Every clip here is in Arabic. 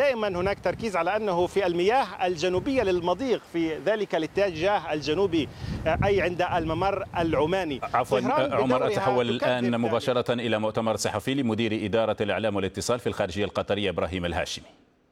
دائما هناك تركيز على أنه في المياه الجنوبية للمضيق في ذلك الاتجاه الجنوبي، أي عند الممر العماني. عفوا عمر، أتحول الآن مباشرة إلى مؤتمر صحفي لمدير إدارة الإعلام والاتصال في الخارجية القطرية إبراهيم الهاشمي.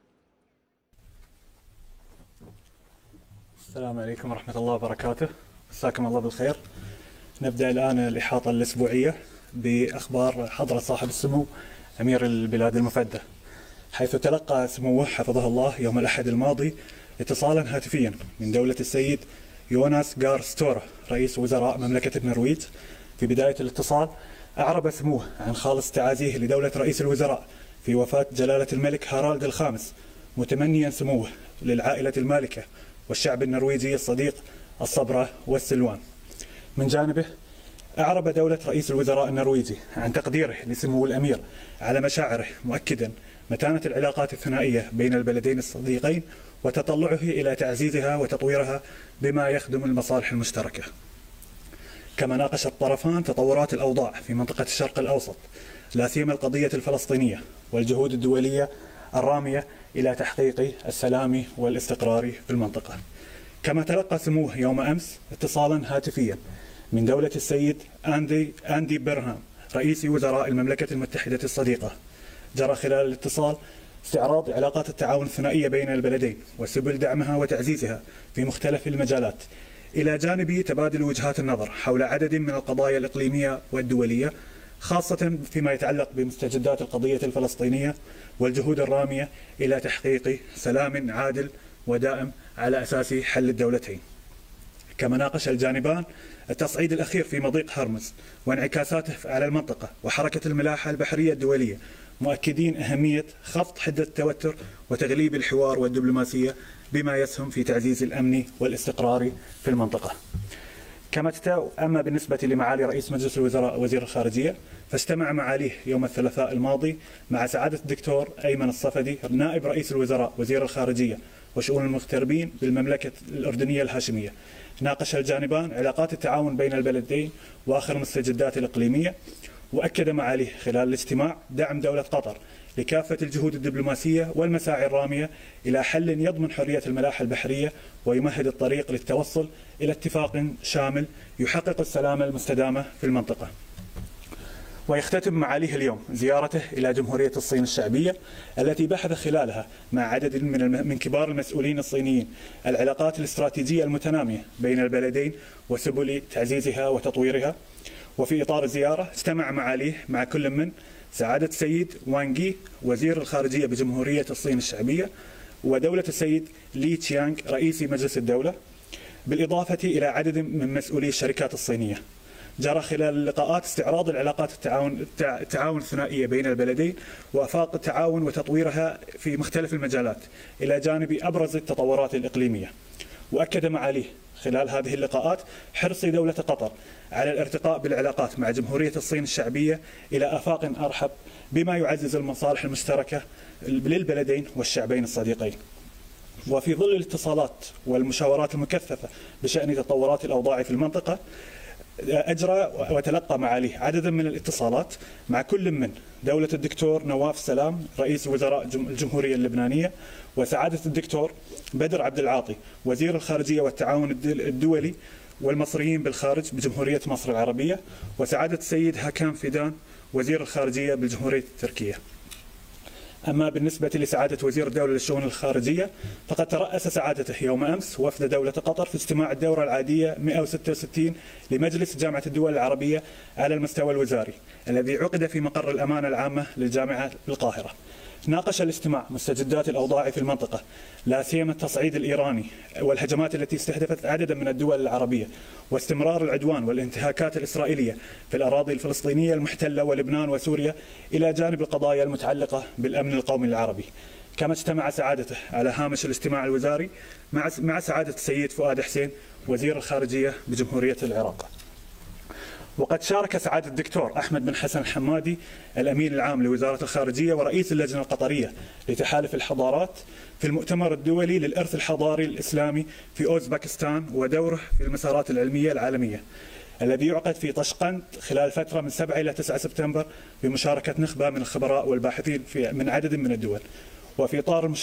السلام عليكم ورحمة الله وبركاته، مساكم الله بالخير. نبدأ الآن الإحاطة الأسبوعية بأخبار حضرة صاحب السمو أمير البلاد المفدى، حيث تلقى سموه حفظه الله يوم الأحد الماضي اتصالا هاتفيا من دولة السيد يوناس غار ستورا رئيس وزراء مملكة النرويج. في بداية الاتصال أعرب سموه عن خالص تعازيه لدولة رئيس الوزراء في وفاة جلالة الملك هارالد الخامس، متمنيا سموه للعائلة المالكة والشعب النرويجي الصديق الصبر والسلوان. من جانبه أعرب دولة رئيس الوزراء النرويجي عن تقديره لسمو الأمير على مشاعره، مؤكدا متانة العلاقات الثنائية بين البلدين الصديقين وتطلعه إلى تعزيزها وتطويرها بما يخدم المصالح المشتركة. كما ناقش الطرفان تطورات الأوضاع في منطقة الشرق الأوسط، لا سيما القضية الفلسطينية والجهود الدولية الرامية إلى تحقيق السلام والاستقرار في المنطقة. كما تلقى سموه يوم أمس اتصالا هاتفيا من دولة السيد أندي برهام رئيس وزراء المملكة المتحدة الصديقة. جرى خلال الاتصال استعراض علاقات التعاون الثنائية بين البلدين وسبل دعمها وتعزيزها في مختلف المجالات، إلى جانب تبادل وجهات النظر حول عدد من القضايا الإقليمية والدولية، خاصة فيما يتعلق بمستجدات القضية الفلسطينية والجهود الرامية إلى تحقيق سلام عادل ودائم على أساس حل الدولتين. كما ناقش الجانبان التصعيد الأخير في مضيق هرمز وانعكاساته على المنطقة وحركة الملاحة البحرية الدولية، مؤكدين أهمية خفض حدة التوتر وتغليب الحوار والدبلوماسية بما يسهم في تعزيز الأمن والاستقرار في المنطقة. أما بالنسبة لمعالي رئيس مجلس الوزراء وزير الخارجية، فاجتمع معاليه يوم الثلاثاء الماضي مع سعادة الدكتور أيمن الصفدي نائب رئيس الوزراء وزير الخارجية وشؤون المغتربين بالمملكة الأردنية الهاشمية. ناقش الجانبان علاقات التعاون بين البلدين وآخر المستجدات الإقليمية، وأكد معاليه خلال الاجتماع دعم دولة قطر لكافة الجهود الدبلوماسية والمساعي الرامية إلى حل يضمن حرية الملاحة البحرية ويمهد الطريق للتوصل إلى اتفاق شامل يحقق السلام المستدامة في المنطقة. ويختتم معاليه اليوم زيارته إلى جمهورية الصين الشعبية، التي بحث خلالها مع عدد من كبار المسؤولين الصينيين العلاقات الاستراتيجية المتنامية بين البلدين وسبل تعزيزها وتطويرها. وفي إطار الزيارة اجتمع معاليه مع كل من سعادة السيد وانغي وزير الخارجية بجمهورية الصين الشعبية ودولة السيد لي تشيانغ رئيس مجلس الدولة، بالإضافة إلى عدد من مسؤولي الشركات الصينية. جرى خلال اللقاءات استعراض العلاقات التعاون الثنائية بين البلدين وآفاق التعاون وتطويرها في مختلف المجالات، إلى جانب أبرز التطورات الإقليمية. وأكد معاليه خلال هذه اللقاءات حرص دولة قطر على الارتقاء بالعلاقات مع جمهورية الصين الشعبية إلى آفاق أرحب بما يعزز المصالح المشتركة للبلدين والشعبين الصديقين. وفي ظل الاتصالات والمشاورات المكثفة بشأن تطورات الأوضاع في المنطقة، أجرى وتلقى معاليه عددا من الاتصالات مع كل من دولة الدكتور نواف سلام رئيس وزراء الجمهورية اللبنانية وسعادة الدكتور بدر عبد العاطي وزير الخارجية والتعاون الدولي والمصريين بالخارج بجمهورية مصر العربية، وسعادة السيد هاكان فيدان وزير الخارجية بالجمهورية التركية. أما بالنسبة لسعادة وزير الدولة للشؤون الخارجية، فقد ترأس سعادته يوم أمس وفد دولة قطر في اجتماع الدورة العادية 166 لمجلس جامعة الدول العربية على المستوى الوزاري، الذي عقد في مقر الأمانة العامة للجامعة بالقاهرة. ناقش الاجتماع مستجدات الأوضاع في المنطقة، لا سيما التصعيد الإيراني والهجمات التي استهدفت عددا من الدول العربية، واستمرار العدوان والانتهاكات الإسرائيلية في الأراضي الفلسطينية المحتلة ولبنان وسوريا، إلى جانب القضايا المتعلقة بالأمن القومي العربي. كما اجتمع سعادته على هامش الاجتماع الوزاري مع سعادة السيد فؤاد حسين وزير الخارجية بجمهورية العراق. وقد شارك سعادة الدكتور أحمد بن حسن الحمادي الأمين العام لوزارة الخارجية ورئيس اللجنة القطرية لتحالف الحضارات في المؤتمر الدولي للإرث الحضاري الإسلامي في أوزبكستان ودوره في المسارات العلمية العالمية، الذي يعقد في طشقند خلال فترة من 7 إلى 9 سبتمبر بمشاركة نخبة من الخبراء والباحثين من عدد من الدول. وفي إطار